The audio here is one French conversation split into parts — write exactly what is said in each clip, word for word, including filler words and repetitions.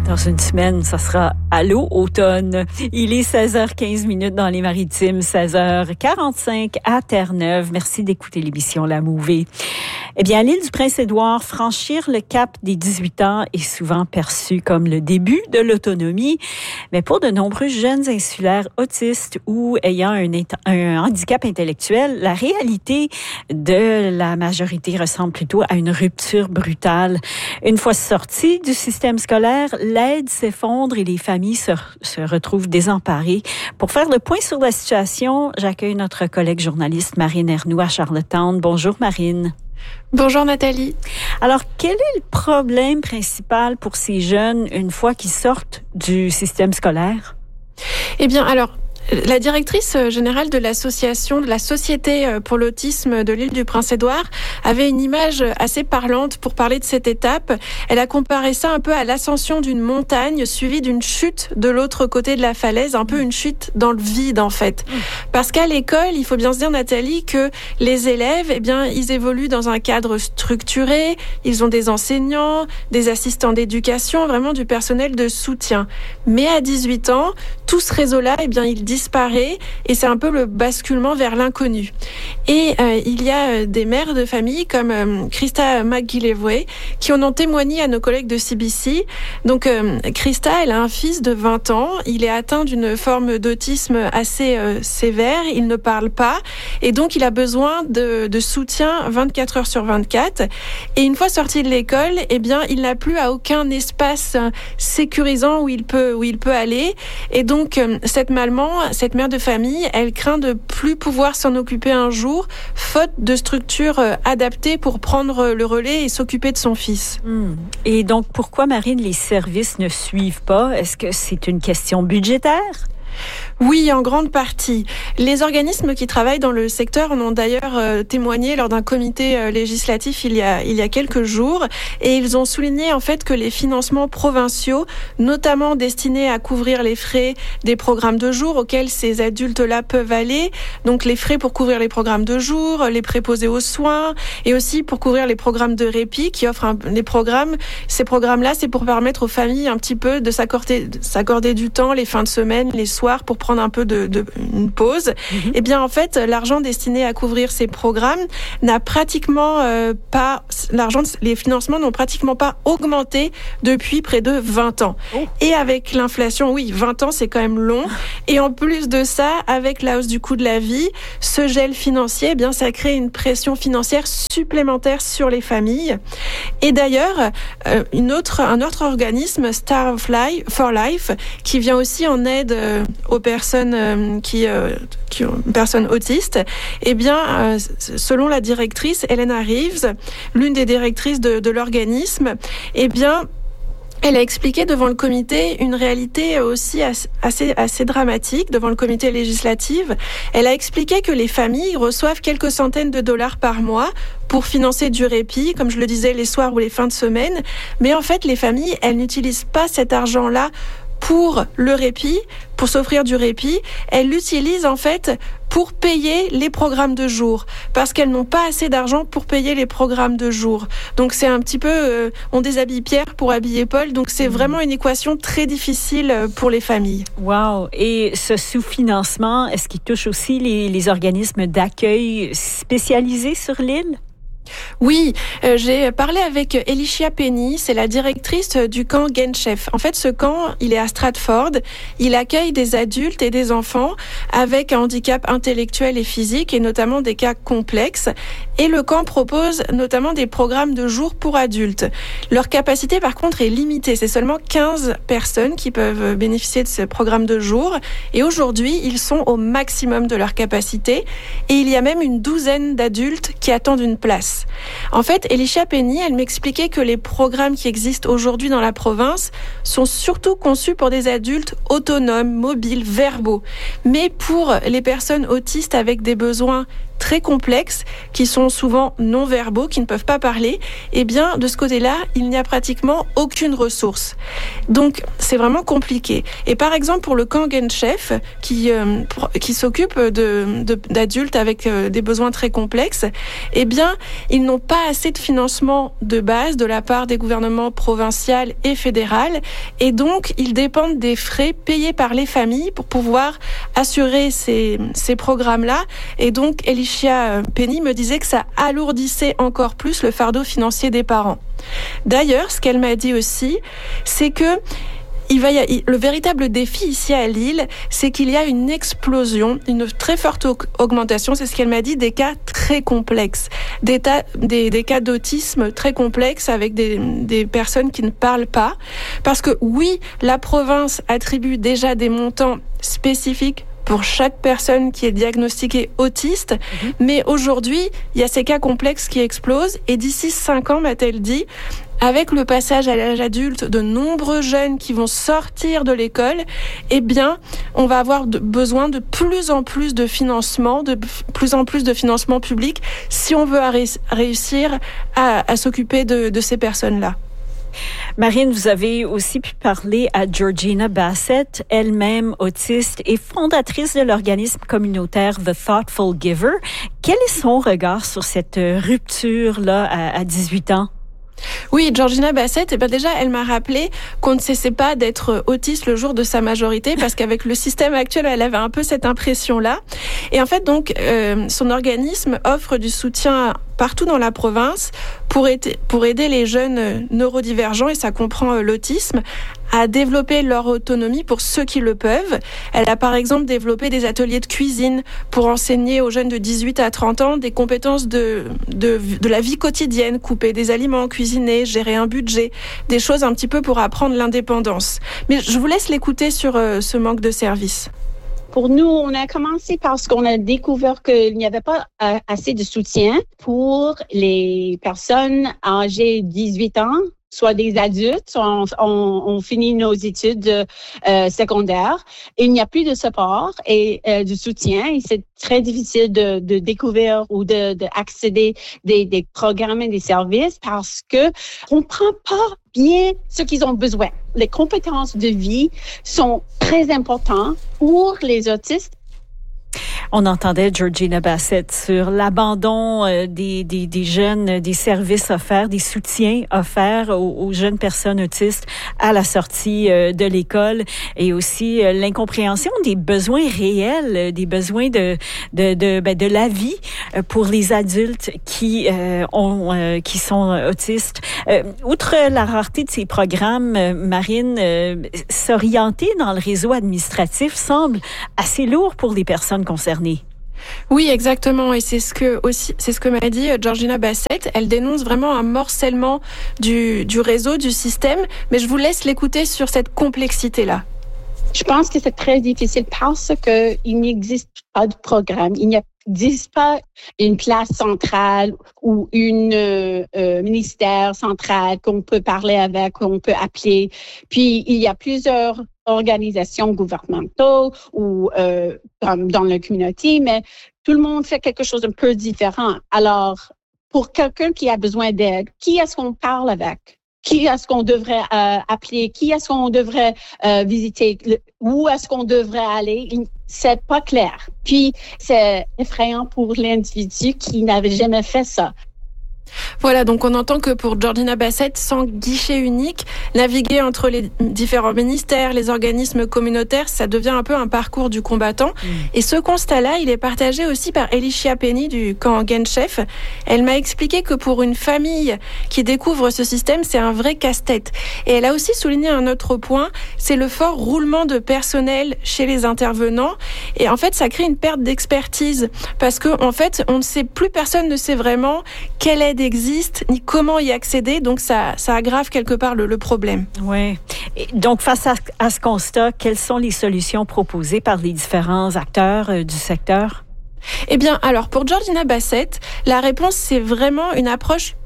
Dans une semaine, ça sera Allô automne. Il est seize heures quinze minutes dans les Maritimes, seize heures quarante-cinq à Terre-Neuve. Merci d'écouter l'émission La Mouvée. Eh bien, à l'île du Prince-Édouard, franchir le cap des dix-huit ans est souvent perçu comme le début de l'autonomie. Mais pour de nombreux jeunes insulaires autistes ou ayant un, un handicap intellectuel, la réalité de la majorité ressemble plutôt à une rupture brutale. Une fois sortis du système scolaire, l'aide s'effondre et les familles se, se retrouvent désemparées. Pour faire le point sur la situation, j'accueille notre collègue journaliste Marine Ernoult à Charlottetown. Bonjour Marine. Bonjour Nathalie. Alors, quel est le problème principal pour ces jeunes une fois qu'ils sortent du système scolaire? Eh bien, alors, la directrice générale de l'association de la Société pour l'autisme de l'île du Prince-Édouard avait une image assez parlante pour parler de cette étape. Elle a comparé ça un peu à l'ascension d'une montagne suivie d'une chute de l'autre côté de la falaise, un peu une chute dans le vide en fait. Parce qu'à l'école, il faut bien se dire Nathalie que les élèves, eh bien, ils évoluent dans un cadre structuré, ils ont des enseignants, des assistants d'éducation, vraiment du personnel de soutien. Mais à dix-huit ans, tout ce réseau-là, eh bien, il disparaît et c'est un peu le basculement vers l'inconnu. Et euh, il y a des mères de famille comme euh, Christa McGillivray qui en ont témoigné à nos collègues de C B C. Donc euh, Christa, elle a un fils de vingt ans, il est atteint d'une forme d'autisme assez euh, sévère, il ne parle pas et donc il a besoin de, de soutien vingt-quatre heures sur vingt-quatre. Et une fois sorti de l'école, eh bien, il n'a plus à aucun espace sécurisant où il peut où il peut aller. Et donc euh, cette maman cette mère de famille, elle craint de plus pouvoir s'en occuper un jour, faute de structures adaptées pour prendre le relais et s'occuper de son fils. Mmh. Et donc, pourquoi, Marine, les services ne suivent pas? Est-ce que c'est une question budgétaire? Oui, en grande partie. Les organismes qui travaillent dans le secteur en ont d'ailleurs euh, témoigné lors d'un comité euh, législatif il y a il y a quelques jours et ils ont souligné en fait que les financements provinciaux, notamment destinés à couvrir les frais des programmes de jour auxquels ces adultes-là peuvent aller, donc les frais pour couvrir les programmes de jour, les préposés aux soins et aussi pour couvrir les programmes de répit qui offrent un, des programmes. Ces programmes-là, c'est pour permettre aux familles un petit peu de s'accorder, de s'accorder du temps les fins de semaine, les soirs pour prendre un peu de, de une pause. Mmh. Eh bien, en fait, l'argent destiné à couvrir ces programmes n'a pratiquement euh, pas, l'argent, les financements n'ont pratiquement pas augmenté depuis près de vingt ans. Oh. Et avec l'inflation, oui, vingt ans, c'est quand même long. Et en plus de ça, avec la hausse du coût de la vie, ce gel financier, eh bien, ça crée une pression financière supplémentaire sur les familles. Et d'ailleurs, euh, une autre, un autre organisme, Star for Life, qui vient aussi en aide euh, aux personnes euh, qui, euh, qui ont personnes autistes, eh bien, euh, selon la directrice Elena Reeves, l'une des directrices de, de l'organisme, eh bien, elle a expliqué devant le comité une réalité aussi assez, assez dramatique, devant le comité législatif. Elle a expliqué que les familles reçoivent quelques centaines de dollars par mois pour financer du répit, comme je le disais, les soirs ou les fins de semaine. Mais en fait, les familles, elles n'utilisent pas cet argent-là pour le répit, pour s'offrir du répit, elles l'utilisent en fait pour payer les programmes de jour, parce qu'elles n'ont pas assez d'argent pour payer les programmes de jour. Donc c'est un petit peu, euh, on déshabille Pierre pour habiller Paul, donc c'est mmh. vraiment une équation très difficile pour les familles. Wow! Et ce sous-financement, est-ce qu'il touche aussi les, les organismes d'accueil spécialisés sur l'île? Oui, euh, j'ai parlé avec Elicia Penny, c'est la directrice du camp Genchef. En fait, ce camp, il est à Stratford. Il accueille des adultes et des enfants avec un handicap intellectuel et physique, et notamment des cas complexes. Et le camp propose notamment des programmes de jour pour adultes. Leur capacité, par contre, est limitée. C'est seulement quinze personnes qui peuvent bénéficier de ce programme de jour. Et aujourd'hui, ils sont au maximum de leur capacité. Et il y a même une douzaine d'adultes qui attendent une place. En fait, Elicia Penny, elle m'expliquait que les programmes qui existent aujourd'hui dans la province sont surtout conçus pour des adultes autonomes, mobiles, verbaux. Mais pour les personnes autistes avec des besoins très complexes, qui sont souvent non-verbaux, qui ne peuvent pas parler, eh bien, de ce côté-là, il n'y a pratiquement aucune ressource. Donc, c'est vraiment compliqué. Et par exemple, pour le camp Genchef, qui, euh, qui s'occupe de, de, d'adultes avec euh, des besoins très complexes, eh bien, ils n'ont pas assez de financement de base de la part des gouvernements provinciaux et fédéral, et donc, ils dépendent des frais payés par les familles pour pouvoir assurer ces, ces programmes-là. Et donc, Alicia Penny me disait que ça alourdissait encore plus le fardeau financier des parents. D'ailleurs, ce qu'elle m'a dit aussi, c'est que il va y a, le véritable défi ici à Lille, c'est qu'il y a une explosion, une très forte augmentation, c'est ce qu'elle m'a dit, des cas très complexes, des, tas, des, des cas d'autisme très complexes avec des, des personnes qui ne parlent pas. Parce que oui, la province attribue déjà des montants spécifiques pour chaque personne qui est diagnostiquée autiste. Mmh. Mais aujourd'hui, il y a ces cas complexes qui explosent. Et d'ici cinq ans, m'a-t-elle dit, avec le passage à l'âge adulte de nombreux jeunes qui vont sortir de l'école, eh bien, on va avoir de, besoin de plus en plus de financement, de plus en plus de financement public, si on veut ré- réussir à, à s'occuper de, de ces personnes-là. Marine, vous avez aussi pu parler à Georgina Bassett, elle-même autiste et fondatrice de l'organisme communautaire The Thoughtful Giver. Quel est son regard sur cette rupture-là à, à dix-huit ans? Oui, Georgina Bassett, eh ben déjà, elle m'a rappelé qu'on ne cessait pas d'être autiste le jour de sa majorité, parce qu'avec le système actuel, elle avait un peu cette impression-là. Et en fait, donc, euh, son organisme offre du soutien partout dans la province pour aider, pour aider les jeunes neurodivergents, et ça comprend l'autisme, à développer leur autonomie pour ceux qui le peuvent. Elle a par exemple développé des ateliers de cuisine pour enseigner aux jeunes de dix-huit à trente ans des compétences de, de, de la vie quotidienne, couper des aliments, cuisiner, gérer un budget, des choses un petit peu pour apprendre l'indépendance. Mais je vous laisse l'écouter sur euh, ce manque de services. Pour nous, on a commencé parce qu'on a découvert qu'il n'y avait pas euh, assez de soutien pour les personnes âgées de dix-huit ans, soit des adultes, soit on, on, on finit nos études euh, secondaires. Et il n'y a plus de support et euh, de soutien. Et c'est très difficile de, de découvrir ou de, de accéder des, des programmes et des services parce que on prend pas bien ce qu'ils ont besoin. Les compétences de vie sont très importantes pour les autistes. On entendait Georgina Bassett sur l'abandon euh, des, des, des jeunes, des services offerts, des soutiens offerts aux, aux jeunes personnes autistes à la sortie euh, de l'école, et aussi euh, l'incompréhension des besoins réels, des besoins de de de, ben, de la vie euh, pour les adultes qui euh, ont euh, qui sont autistes. Euh, outre la rareté de ces programmes, euh, Marine, euh, s'orienter dans le réseau administratif semble assez lourd pour les personnes concernées. Oui, exactement. Et c'est ce que aussi, c'est ce que m'a dit Georgina Bassett. Elle dénonce vraiment un morcellement du, du réseau, du système. Mais je vous laisse l'écouter sur cette complexité-là. Je pense que c'est très difficile parce que il n'existe pas de programme. Il n'y n'existe pas une place centrale ou une euh, euh, ministère central qu'on peut parler avec, qu'on peut appeler. Puis, il y a plusieurs organisations gouvernementales ou euh, dans, dans la communauté, mais tout le monde fait quelque chose d'un peu différent. Alors, pour quelqu'un qui a besoin d'aide, qui est-ce qu'on parle avec? Qui est-ce qu'on devrait euh, appeler? Qui est-ce qu'on devrait euh, visiter? Où est-ce qu'on devrait aller? C'est pas clair. Puis, c'est effrayant pour l'individu qui n'avait jamais fait ça. Voilà, donc on entend que pour Georgina Bassett, sans guichet unique, naviguer entre les différents ministères, les organismes communautaires, ça devient un peu un parcours du combattant. Mmh. Et ce constat-là, il est partagé aussi par Alicia Penny du camp Genchef. Elle m'a expliqué que pour une famille qui découvre ce système, c'est un vrai casse-tête. Et elle a aussi souligné un autre point, c'est le fort roulement de personnel chez les intervenants. Et en fait, ça crée une perte d'expertise parce que, en fait, on ne sait plus, personne ne sait vraiment quelle aide existe ni comment y accéder, donc ça, ça aggrave quelque part le, le problème. Oui. Et donc, face à, à ce constat, quelles sont les solutions proposées par les différents acteurs euh, du secteur? Eh bien, alors, pour Georgina Bassett, la réponse, c'est vraiment une approche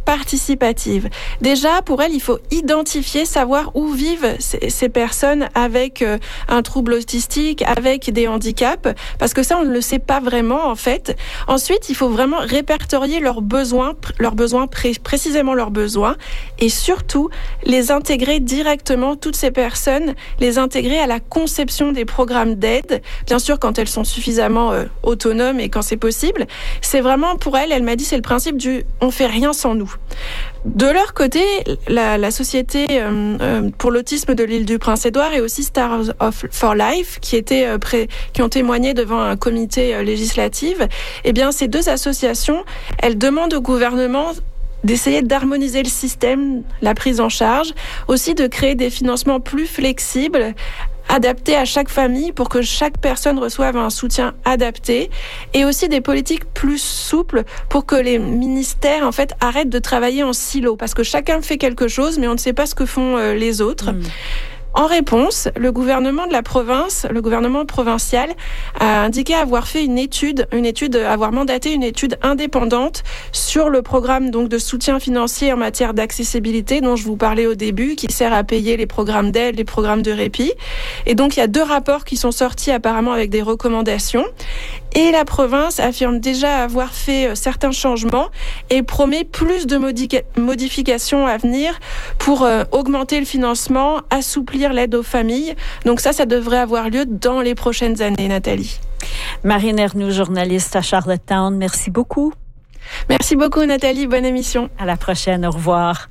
participative. Déjà, pour elle, il faut identifier, savoir où vivent ces, ces personnes avec euh, un trouble autistique, avec des handicaps, parce que ça, on ne le sait pas vraiment, en fait. Ensuite, il faut vraiment répertorier leurs besoins, leurs besoins, pré- précisément leurs besoins, et surtout, les intégrer directement, toutes ces personnes, les intégrer à la conception des programmes d'aide, bien sûr, quand elles sont suffisamment euh, autonomes et quand c'est possible. C'est vraiment, pour elle, elle m'a dit, c'est le principe du « on fait rien sans nous ». De leur côté, la, la société euh, euh, pour l'autisme de l'île du Prince-Édouard et aussi Stars of, for Life, qui étaient euh, pré, qui ont témoigné devant un comité euh, législatif, eh bien, ces deux associations, elles demandent au gouvernement d'essayer d'harmoniser le système, la prise en charge, aussi de créer des financements plus flexibles, adaptés à chaque famille pour que chaque personne reçoive un soutien adapté, et aussi des politiques plus souples pour que les ministères en fait arrêtent de travailler en silo, parce que chacun fait quelque chose mais on ne sait pas ce que font euh, les autres. Mmh. En réponse, le gouvernement de la province, le gouvernement provincial, a indiqué avoir fait une étude, une étude, avoir mandaté une étude indépendante sur le programme donc de soutien financier en matière d'accessibilité dont je vous parlais au début, qui sert à payer les programmes d'aide, les programmes de répit. Et donc il y a deux rapports qui sont sortis apparemment avec des recommandations. Et la province affirme déjà avoir fait certains changements et promet plus de modica- modifications à venir pour euh, augmenter le financement, assouplir l'aide aux familles. Donc ça, ça devrait avoir lieu dans les prochaines années, Nathalie. Marine Ernoult, journaliste à Charlottetown, merci beaucoup. Merci beaucoup, Nathalie. Bonne émission. À la prochaine. Au revoir.